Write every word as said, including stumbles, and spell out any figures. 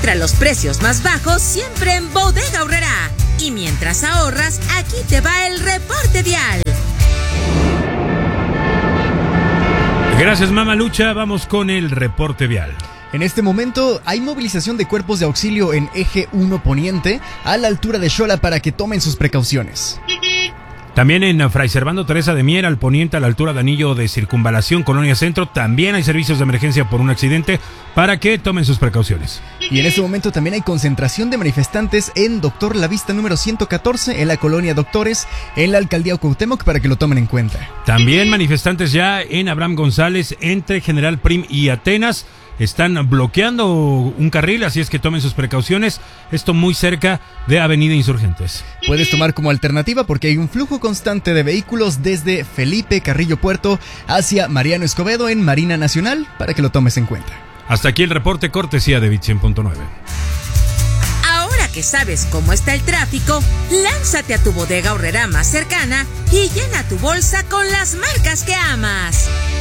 Encuentra los precios más bajos siempre en Bodega Aurrerá. Y mientras ahorras, aquí te va el reporte vial. Gracias, Mamalucha. Vamos con el reporte vial. En este momento hay movilización de cuerpos de auxilio en Eje uno Poniente a la altura de Xola para que tomen sus precauciones. También en Fray Servando Teresa de Mier, al poniente, a la altura de Anillo de Circunvalación, Colonia Centro, también hay servicios de emergencia por un accidente para que tomen sus precauciones. Y en este momento también hay concentración de manifestantes en Doctor La Vista número ciento catorce, en la colonia Doctores, en la alcaldía Cuauhtémoc, para que lo tomen en cuenta. También manifestantes ya en Abraham González, entre General Prim y Atenas. Están bloqueando un carril, así es que tomen sus precauciones. Esto muy cerca de Avenida Insurgentes. Puedes tomar como alternativa porque hay un flujo constante de vehículos desde Felipe Carrillo Puerto hacia Mariano Escobedo en Marina Nacional, para que lo tomes en cuenta. Hasta aquí el reporte, cortesía de Bit cien punto nueve. Ahora que sabes cómo está el tráfico, lánzate a tu Bodega Aurrerá más cercana y llena tu bolsa con las marcas que amas.